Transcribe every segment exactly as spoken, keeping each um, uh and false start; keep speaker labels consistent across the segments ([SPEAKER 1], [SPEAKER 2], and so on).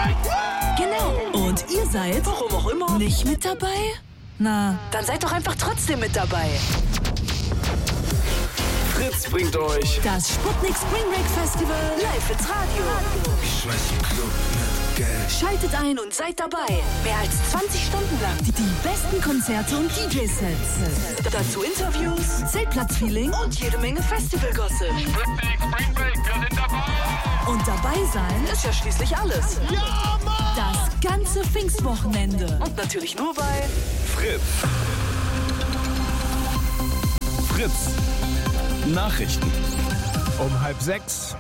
[SPEAKER 1] Genau. Und ihr seid, warum auch immer, nicht mit dabei? Na, dann seid doch einfach trotzdem mit dabei.
[SPEAKER 2] Fritz bringt euch
[SPEAKER 1] das Sputnik Spring Break Festival live ins Radio. Schaltet ein und seid dabei. Mehr als zwanzig Stunden lang die, die besten Konzerte und D J-Sets. Dazu Interviews, Zeltplatzfeeling und jede Menge Festival-Gossip.
[SPEAKER 3] Sputnik Spring Break, wir sind dabei.
[SPEAKER 1] Und dabei sein ist ja schließlich alles.
[SPEAKER 3] Ja, Mann!
[SPEAKER 1] Das ganze Pfingstwochenende. Und natürlich nur bei
[SPEAKER 2] Fritz. Fritz. Nachrichten.
[SPEAKER 4] Um halb sechs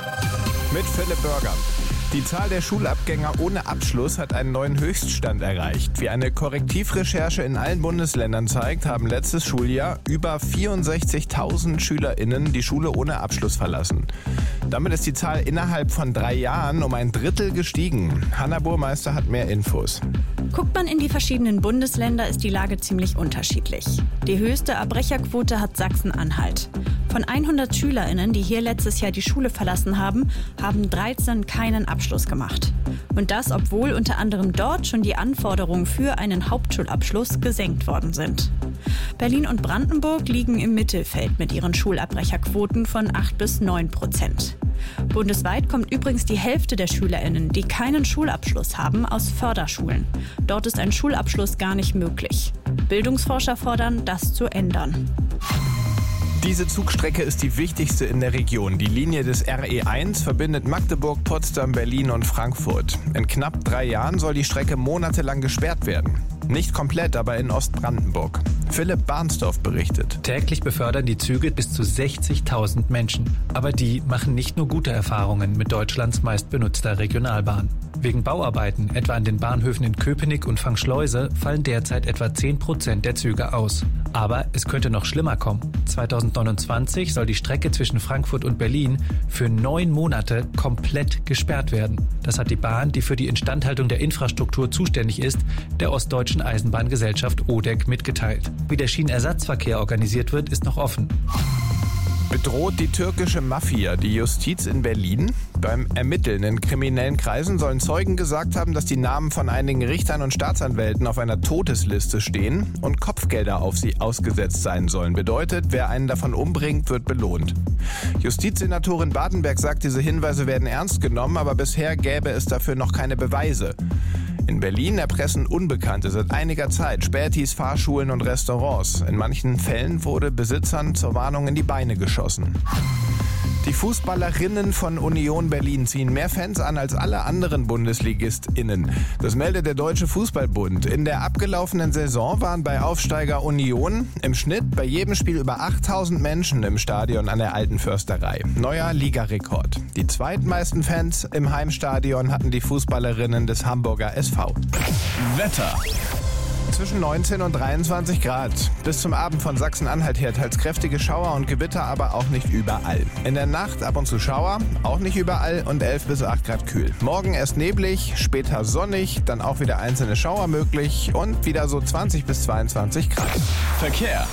[SPEAKER 4] mit Philipp Bürger. Die Zahl der Schulabgänger ohne Abschluss hat einen neuen Höchststand erreicht. Wie eine Korrektivrecherche in allen Bundesländern zeigt, haben letztes Schuljahr über vierundsechzigtausend SchülerInnen die Schule ohne Abschluss verlassen. Damit ist die Zahl innerhalb von drei Jahren um ein Drittel gestiegen. Hanna Burmeister hat mehr Infos.
[SPEAKER 5] Guckt man in die verschiedenen Bundesländer, ist die Lage ziemlich unterschiedlich. Die höchste Abbrecherquote hat Sachsen-Anhalt. Von hundert SchülerInnen, die hier letztes Jahr die Schule verlassen haben, haben dreizehn keinen Abschluss gemacht. Und das, obwohl unter anderem dort schon die Anforderungen für einen Hauptschulabschluss gesenkt worden sind. Berlin und Brandenburg liegen im Mittelfeld mit ihren Schulabbrecherquoten von acht bis neun Prozent. Bundesweit kommt übrigens die Hälfte der SchülerInnen, die keinen Schulabschluss haben, aus Förderschulen. Dort ist ein Schulabschluss gar nicht möglich. Bildungsforscher fordern, das zu ändern.
[SPEAKER 4] Diese Zugstrecke ist die wichtigste in der Region. Die Linie des R E eins verbindet Magdeburg, Potsdam, Berlin und Frankfurt. In knapp drei Jahren soll die Strecke monatelang gesperrt werden. Nicht komplett, aber in Ostbrandenburg. Philipp Barnsdorf berichtet.
[SPEAKER 6] Täglich befördern die Züge bis zu sechzigtausend Menschen. Aber die machen nicht nur gute Erfahrungen mit Deutschlands meistbenutzter Regionalbahn. Wegen Bauarbeiten, etwa an den Bahnhöfen in Köpenick und Fangschleuse, fallen derzeit etwa zehn Prozent der Züge aus. Aber es könnte noch schlimmer kommen. zweitausendneunundzwanzig soll die Strecke zwischen Frankfurt und Berlin für neun Monate komplett gesperrt werden. Das hat die Bahn, die für die Instandhaltung der Infrastruktur zuständig ist, der Ostdeutschen Eisenbahngesellschaft O D E C mitgeteilt. Wie der Schienenersatzverkehr organisiert wird, ist noch offen.
[SPEAKER 4] Bedroht die türkische Mafia die Justiz in Berlin? Beim Ermitteln in kriminellen Kreisen sollen Zeugen gesagt haben, dass die Namen von einigen Richtern und Staatsanwälten auf einer Todesliste stehen und Kopfgelder auf sie ausgesetzt sein sollen. Bedeutet, wer einen davon umbringt, wird belohnt. Justizsenatorin Bartenberg sagt, diese Hinweise werden ernst genommen, aber bisher gäbe es dafür noch keine Beweise. In Berlin erpressen Unbekannte seit einiger Zeit Spätis, Fahrschulen und Restaurants. In manchen Fällen wurde Besitzern zur Warnung in die Beine geschossen. Die Fußballerinnen von Union Berlin ziehen mehr Fans an als alle anderen BundesligistInnen. Das meldet der Deutsche Fußballbund. In der abgelaufenen Saison waren bei Aufsteiger Union im Schnitt bei jedem Spiel über achttausend Menschen im Stadion an der Alten Försterei. Neuer Ligarekord. Die zweitmeisten Fans im Heimstadion hatten die Fußballerinnen des Hamburger S V.
[SPEAKER 2] Wetter.
[SPEAKER 4] Zwischen neunzehn und dreiundzwanzig Grad. Bis zum Abend von Sachsen-Anhalt her teils kräftige Schauer und Gewitter, aber auch nicht überall. In der Nacht ab und zu Schauer, auch nicht überall und elf bis acht Grad kühl. Morgen erst neblig, später sonnig, dann auch wieder einzelne Schauer möglich und wieder so zwanzig bis zweiundzwanzig Grad.
[SPEAKER 2] Verkehr.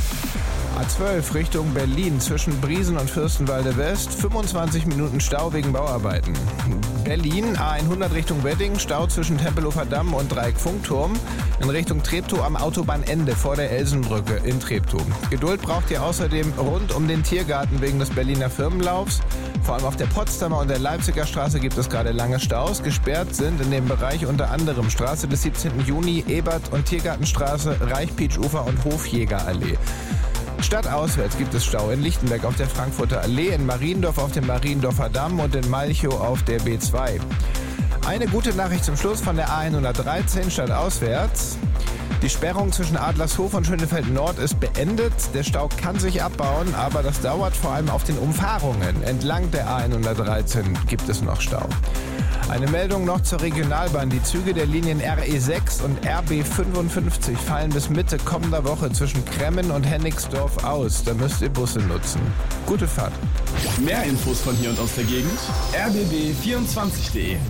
[SPEAKER 4] A zwölf Richtung Berlin zwischen Briesen und Fürstenwalde West, fünfundzwanzig Minuten Stau wegen Bauarbeiten. Berlin A hundert Richtung Wedding, Stau zwischen Tempelhofer Damm und Dreieck Funkturm. In Richtung Treptow am Autobahnende vor der Elsenbrücke in Treptow. Geduld braucht ihr außerdem rund um den Tiergarten wegen des Berliner Firmenlaufs. Vor allem auf der Potsdamer und der Leipziger Straße gibt es gerade lange Staus. Gesperrt sind in dem Bereich unter anderem Straße des siebzehnten Juni, Ebert- und Tiergartenstraße, Reichpietsch-Ufer und Hofjägerallee. Stadtauswärts gibt es Stau in Lichtenberg auf der Frankfurter Allee, in Mariendorf auf dem Mariendorfer Damm und in Malchow auf der B zwei. Eine gute Nachricht zum Schluss von der A hundertdreizehn stadtauswärts. Die Sperrung zwischen Adlershof und Schönefeld Nord ist beendet. Der Stau kann sich abbauen, aber das dauert vor allem auf den Umfahrungen. Entlang der A hundertdreizehn gibt es noch Stau. Eine Meldung noch zur Regionalbahn. Die Züge der Linien R E sechs und R B fünfundfünfzig fallen bis Mitte kommender Woche zwischen Kremmen und Hennigsdorf aus. Da müsst ihr Busse nutzen. Gute Fahrt.
[SPEAKER 2] Mehr Infos von hier und aus der Gegend. r b b vierundzwanzig punkt d e.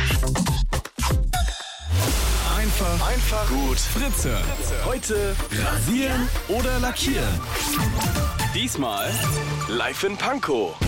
[SPEAKER 2] Einfach, einfach gut Fritze. Heute rasieren oder lackieren. Diesmal live in Pankow.